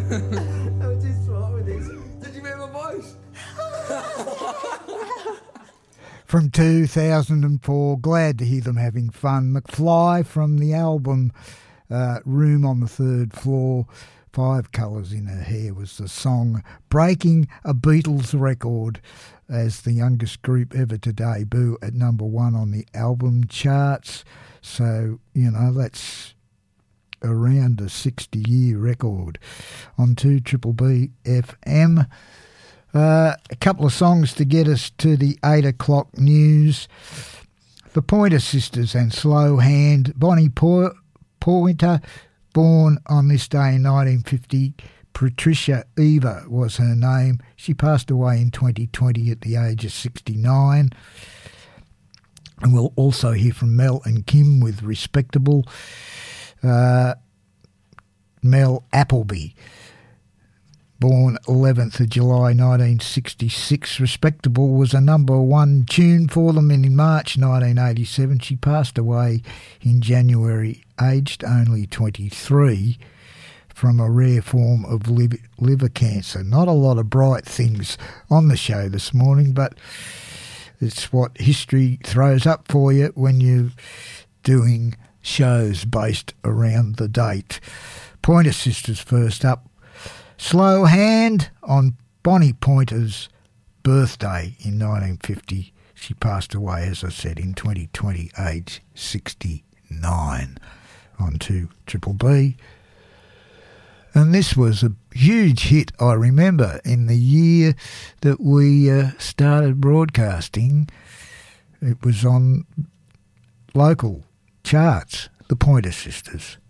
I'm just smart with this. Did you hear my voice? From 2004, glad to hear them having fun. McFly from the album Room on the Third Floor, Five Colours in Her Hair was the song, breaking a Beatles record as the youngest group ever to debut at number one on the album charts. So, you know, that's around a 60-year record. On 2BBB FM. A couple of songs to get us to the 8 o'clock news. The Pointer Sisters and Slow Hand. Bonnie Pointer, born on this day in 1950. Patricia Eva was her name. She passed away in 2020 at the age of 69. And we'll also hear from Mel and Kim with Respectable. Mel Appleby, born 11th of July 1966. Respectable was a number one tune for them in March 1987. She passed away in January, aged only 23, from a rare form of liver cancer. Not a lot of bright things on the show this morning, but it's what history throws up for you when you're doing shows based around the date. Pointer Sisters first up. Slow Hand on Bonnie Pointer's birthday in 1950. She passed away, as I said, in 2020, age 69. On 2BBB. And this was a huge hit, I remember, in the year that we started broadcasting. It was on local charts, the Pointer Sisters.